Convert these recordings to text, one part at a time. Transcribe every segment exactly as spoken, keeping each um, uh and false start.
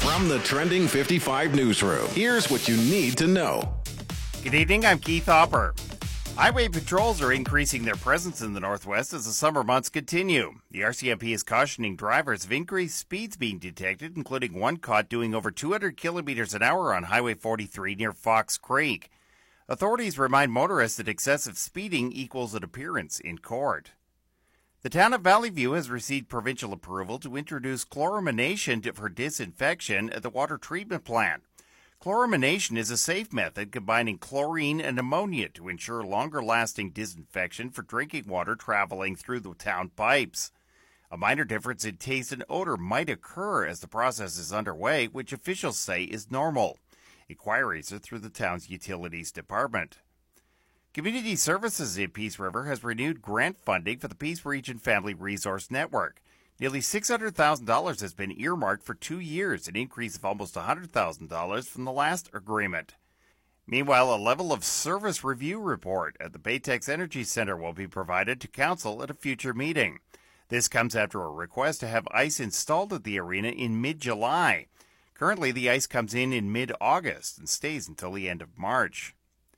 From the Trending fifty-five newsroom, here's what you need to know. Good evening, I'm Keith Hopper. Highway patrols are increasing their presence in the Northwest as the summer months continue. The R C M P is cautioning drivers of increased speeds being detected, including one caught doing over two hundred kilometers an hour on Highway forty-three near Fox Creek. Authorities remind motorists that excessive speeding equals an appearance in court. The town of Valley View has received provincial approval to introduce chloramination for disinfection at the water treatment plant. Chloramination is a safe method combining chlorine and ammonia to ensure longer-lasting disinfection for drinking water traveling through the town pipes. A minor difference in taste and odor might occur as the process is underway, which officials say is normal. Inquiries are through the town's utilities department. Community Services in Peace River has renewed grant funding for the Peace Region Family Resource Network. Nearly six hundred thousand dollars has been earmarked for two years, an increase of almost one hundred thousand dollars from the last agreement. Meanwhile, a level of service review report at the Baytex Energy Center will be provided to council at a future meeting. This comes after a request to have ice installed at the arena in mid-July. Currently, the ice comes in in mid-August and stays until the end of March.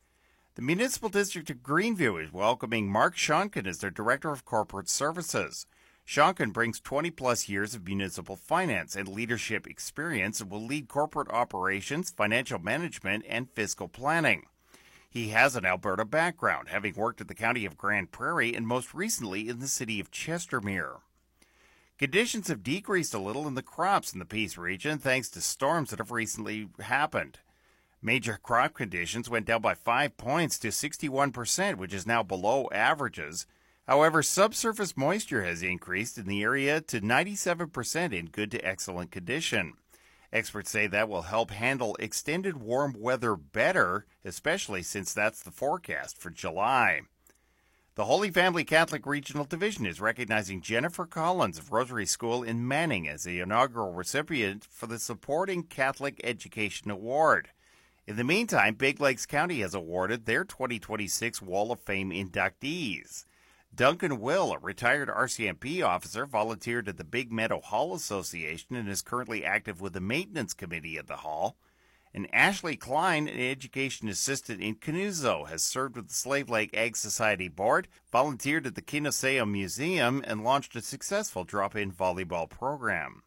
The Municipal District of Greenview is welcoming Mark Shonkin as their Director of Corporate Services. Shonkin brings twenty-plus years of municipal finance and leadership experience and will lead corporate operations, financial management, and fiscal planning. He has an Alberta background, having worked at the County of Grand Prairie and most recently in the City of Chestermere. Conditions have decreased a little in the crops in the Peace region thanks to storms that have recently happened. Major crop conditions went down by five points to sixty-one percent, which is now below averages. However, subsurface moisture has increased in the area to ninety-seven percent in good to excellent condition. Experts say that will help handle extended warm weather better, especially since that's the forecast for July. The Holy Family Catholic Regional Division is recognizing Jennifer Collins of Rosary School in Manning as the inaugural recipient for the Supporting Catholic Education Award. In the meantime, Big Lakes County has awarded their twenty twenty-six Wall of Fame inductees. Duncan Will, a retired R C M P officer, volunteered at the Big Meadow Hall Association and is currently active with the maintenance committee at the hall. And Ashley Klein, an education assistant in Canuzo, has served with the Slave Lake Ag Society Board, volunteered at the Kinoseo Museum, and launched a successful drop-in volleyball program.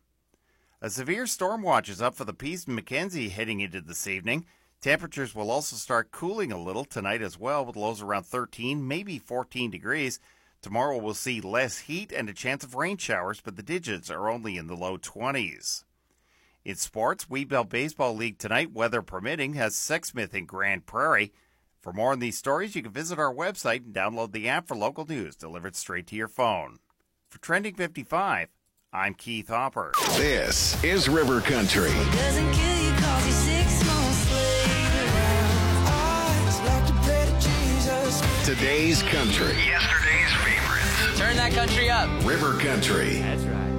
A severe storm watch is up for the Peace and Mackenzie heading into this evening. Temperatures will also start cooling a little tonight as well, with lows around thirteen, maybe fourteen degrees. Tomorrow we'll see less heat and a chance of rain showers, but the digits are only in the low twenties. In sports, Wheatbelt Baseball League tonight, weather permitting, has Sexsmith in Grand Prairie. For more on these stories, you can visit our website and download the app for local news delivered straight to your phone. For Trending fifty-five, I'm Keith Hopper. This is River Country. Doesn't kill you 'cause you're six months later. I'd like to pray to Jesus. Today's country. Yesterday's favorites. Turn that country up. River Country. That's right.